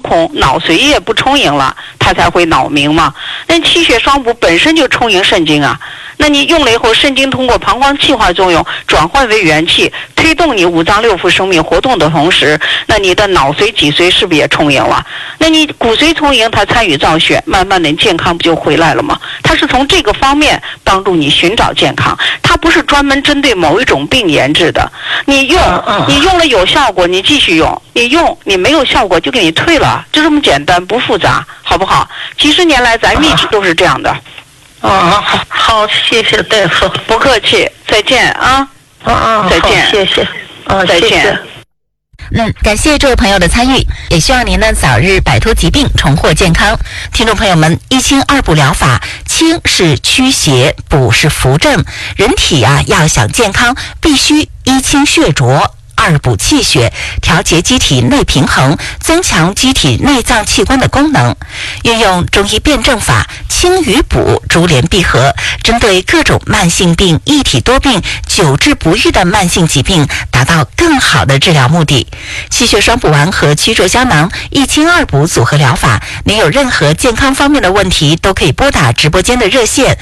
空，脑髓液不充盈了，它才会脑鸣嘛。那气血双补本身就充盈肾精啊，那你用了以后，肾精通过膀胱气化作用转换为元气，推动你五脏六腑生命活动的同时，那你的脑髓脊髓是不是也充盈了？那你骨髓充盈，它参与造血，慢慢的健康不就回来了吗？它是从这个方面帮助你寻找健康，它不是专门针对某一种病研制的。你用了有效果，你继续用；你没有效果就给你退了，就这么简单，不复杂，好不好？几十年来咱们一直都是这样的。 好，谢谢大夫， 不客气，再见啊！再见， 谢谢， 再见。 感谢这位朋友的参与，也希望您呢早日摆脱疾病，重获健康。听众朋友们，一清二补疗法，清是驱邪，补是扶正。人体要想健康，必须一清血浊，二补气血，调节机体内平衡，增强机体内脏器官的功能。运用中医辩证法，清与补珠联璧合，针对各种慢性病、一体多病、久治不愈的慢性疾病，达到更好的治疗目的。气血双补丸和曲浊胶囊一清二补组合疗法，您有任何健康方面的问题，都可以拨打直播间的热线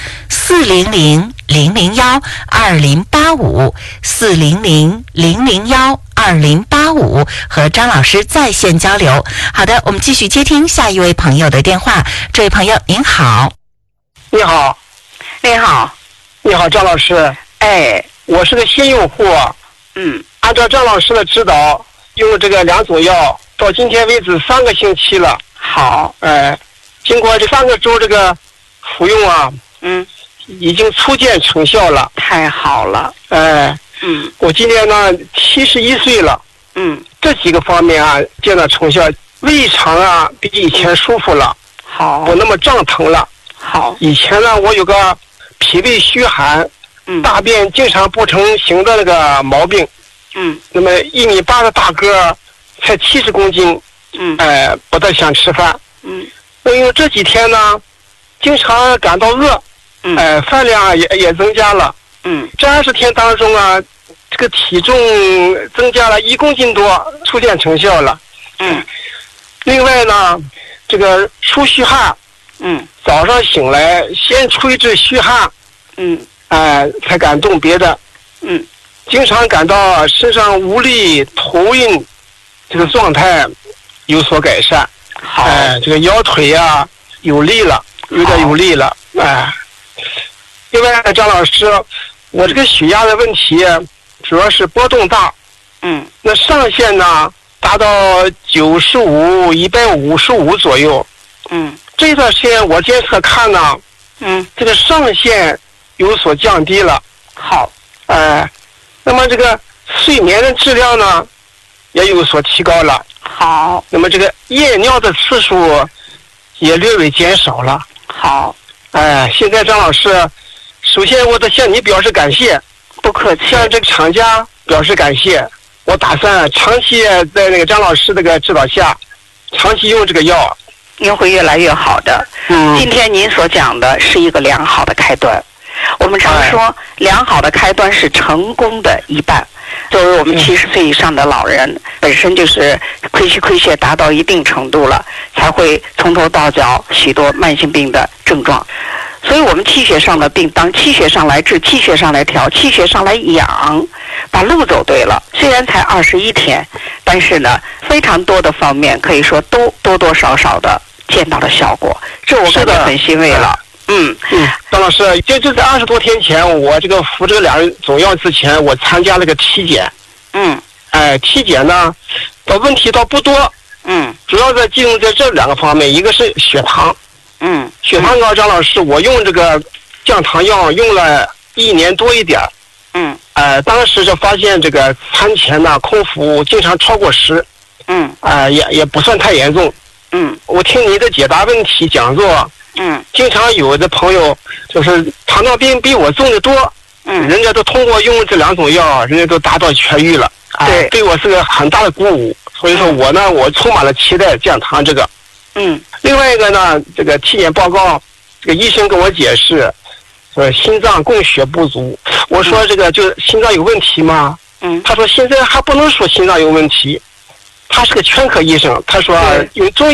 400-001-2085，400-001-2085，和张老师在线交流。好的，我们继续接听下一位朋友的电话。这位朋友您好。 你好。 你好。 你好，张老师。我是个新用户。按照张老师的指导，用这个2种药，到今天为止3个星期了。 好。 经过这3个周这个服用已经初见成效了。 太好了。 我今年呢71岁了。这几个方面见到成效，胃肠比以前舒服了。 好。 不那么胀疼了。 好。 以前呢我有个脾胃虚寒，大便经常不成形的那个毛病。那么1.8米的大个，才70公斤。不太想吃饭。那因为这几天呢，经常感到饿。饭量也增加了。这20天当中这个体重增加了1公斤多，初见成效了。另外呢，这个出虚汗。早上醒来先出一阵虚汗。才敢动别的。经常感到身上无力、头晕，这个状态有所改善。 好。 这个腰腿有力了，有点有力了。另外呢，张老师，我这个血压的问题主要是波动大。那上限呢达到95、155左右。这段时间我监测看呢，这个上限有所降低了。 好。 那么这个睡眠的质量呢也有所提高了。 好。 那么这个夜尿的次数也略微减少了。 好。 现在张老师，首先我得向你表示感谢。 不客气。 向这个厂家表示感谢。我打算长期在那个张老师这个指导下，长期用这个药。 您会越来越好的。今天您所讲的是一个良好的开端。我们常说，良好的开端是成功的一半。作为我们70岁以上的老人，本身就是亏虚亏血达到一定程度了，才会从头到脚许多慢性病的症状。所以我们气血上的病，当气血上来治，气血上来调，气血上来养，把路走对了。虽然才21天，但是呢，非常多的方面可以说都多多少少的见到了效果，这我感觉很欣慰了。 张老师，就在20多天前，我这个服这2种药之前，我参加了个体检。体检呢，问题倒不多。主要集中在这2个方面，一个是血糖。血糖高，张老师，我用这个降糖药用了1年多一点。当时就发现这个餐前呢空腹经常超过10。也不算太严重。我听你的解答问题讲座。经常有的朋友就是糖尿病比我重的多。人家都通过用这2种药，人家都达到痊愈了。对我是个很大的鼓舞。所以说我充满了期待降糖这个。另外一个呢，这个体检报告，这个医生跟我解释，说心脏供血不足。我说这个就心脏有问题吗？他说现在还不能说心脏有问题。他是个全科医生，他说用中医